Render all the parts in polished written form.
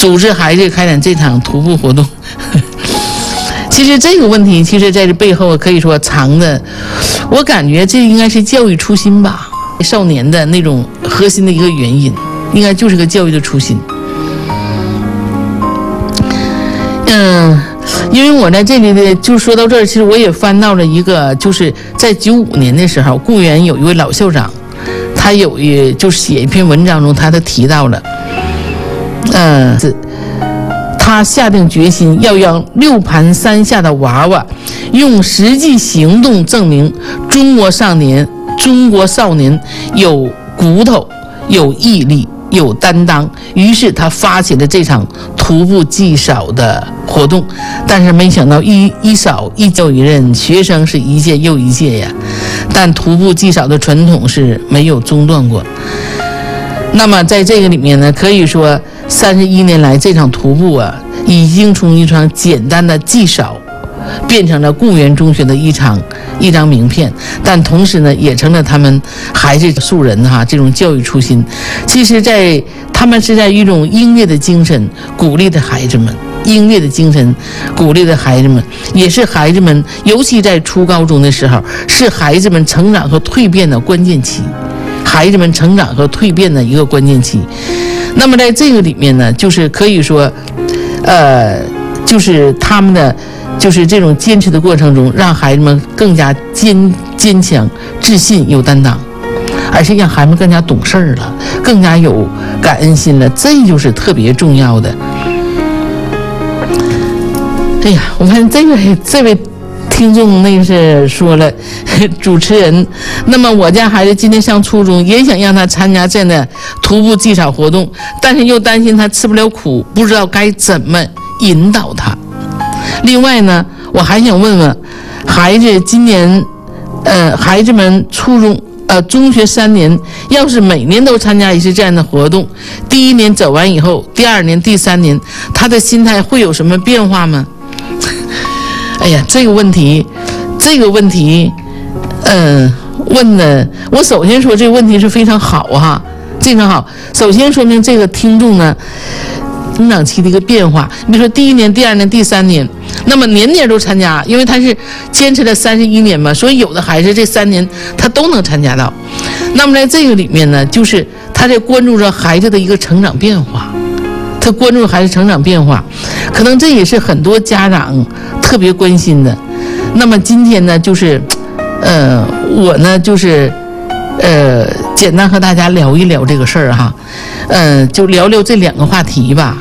组织孩子开展这场徒步活动。其实这个问题，其实在这背后可以说藏的，我感觉这应该是教育初心吧，少年的那种核心的一个原因，应该就是个教育的初心。因为我在这里的就说到这儿，其实我也翻到了一个，就是在95年的时候，固原有一位老校长，他就写一篇文章中，他提到了，他下定决心要让6盘3下的娃娃用实际行动证明中国少年有骨头、有毅力、有担当。于是他发起了这场徒步祭扫的活动，但是没想到一扫一教一任，学生是一届又一届呀。但徒步祭扫的传统是没有中断过。那么在这个里面呢，可以说31年来，这场徒步啊，已经从一场简单的祭扫变成了固原中学的一张名片，但同时呢，也成了他们孩子素人这种教育初心。其实他们是在一种英烈的精神鼓励的孩子们，也是孩子们，尤其在初高中的时候，是孩子们成长和蜕变的关键期，一个关键期。那么在这个里面呢，就是可以说，就是他们的就是这种坚持的过程中，让孩子们更加坚强、自信、有担当，而且让孩子们更加懂事了，更加有感恩心了，这就是特别重要的。哎呀，我看这位听众那是说了，主持人，那么我家孩子今天上初中，也想让他参加这样的徒步祭扫活动，但是又担心他吃不了苦，不知道该怎么引导他。另外呢，我还想问问孩子，今年孩子们中学3年，要是每年都参加一次这样的活动，第1年走完以后，第2年、第3年，他的心态会有什么变化吗？哎呀，这个问题，问的，我首先说这个问题是非常好非常好。首先说明这个听众呢，成长期的一个变化。比如说第1年、第2年、第3年，那么年年都参加，因为他是坚持了31年嘛，所以有的孩子这3年他都能参加到。那么在这个里面呢，就是他在关注着孩子的一个成长变化。可能这也是很多家长特别关心的。那么今天呢，就是我呢就是简单和大家聊一聊这个事儿就聊聊这2个话题吧，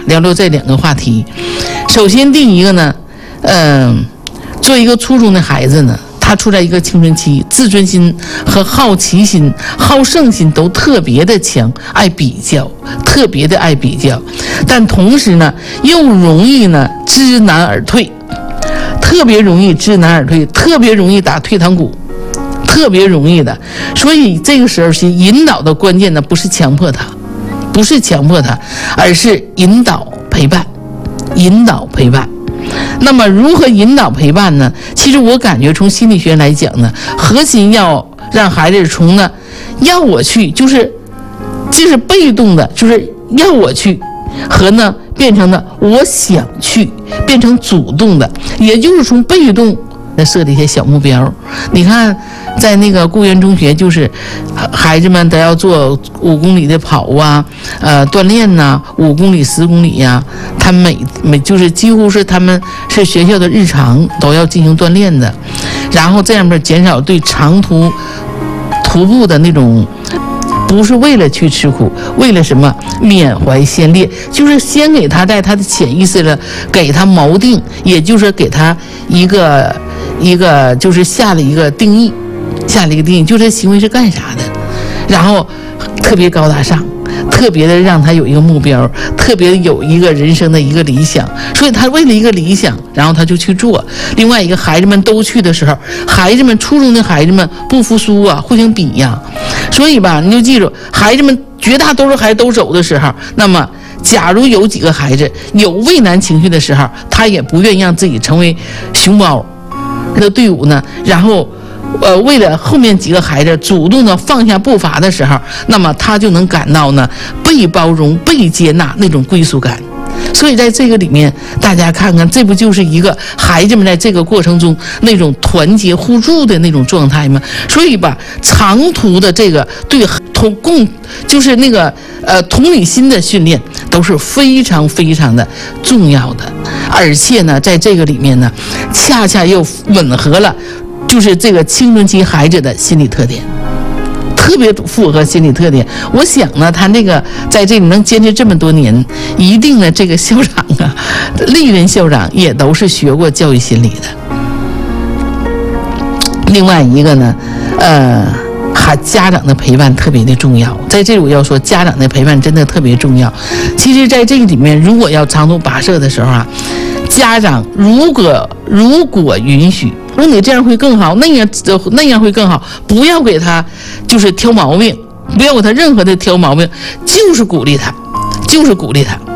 首先第一个呢，做一个初中的孩子呢，他处在一个青春期，自尊心和好奇心、好胜心都特别的强，特别的爱比较，但同时呢，又容易呢知难而退，特别容易打退堂鼓，特别容易的。所以这个时候是引导的关键呢，不是强迫他，而是引导陪伴。那么如何引导陪伴呢？其实我感觉从心理学来讲呢，核心要让孩子从呢要我去，就是被动的，就是要我去，和呢变成了我想去，变成主动的，也就是从被动设立一些小目标。你看在那个固原中学，就是孩子们都要做5公里的跑锻炼5公里、10公里他们每就是几乎是他们是学校的日常都要进行锻炼的，然后这样减少对长途徒步的那种，不是为了去吃苦，为了什么？缅怀先烈，就是先给他在他的潜意识了给他锚定，也就是给他一个就是下了一个定义，就这行为是干啥的，然后特别高大上，特别的让他有一个目标，特别有一个人生的一个理想，所以他为了一个理想，然后他就去做。另外一个，孩子们都去的时候，初中的孩子们不服输互相比所以吧，你就记住，孩子们绝大多数孩子都走的时候，那么假如有几个孩子有畏难情绪的时候，他也不愿意让自己成为熊猫的队伍呢，然后为了后面几个孩子主动的放下步伐的时候，那么他就能感到呢被包容、被接纳那种归属感。 所以在这个里面，大家看看，这不就是一个孩子们在这个过程中那种团结互助的那种状态吗？所以吧，长途的这个对就是那个同理心的训练都是非常非常的重要的，而且呢，在这个里面呢，恰恰又吻合了就是这个青春期孩子的心理特点。特别符合心理特点，我想呢，他那个在这里能坚持这么多年，一定呢，这个校长啊，历任校长也都是学过教育心理的。另外一个呢，家长的陪伴特别的重要。在这里我要说，家长的陪伴真的特别重要。其实，在这个里面，如果要长途跋涉的时候啊，家长如果允许，说你这样会更好，那样会更好，不要给他就是挑毛病，不要给他任何的挑毛病，就是鼓励他，就是鼓励他。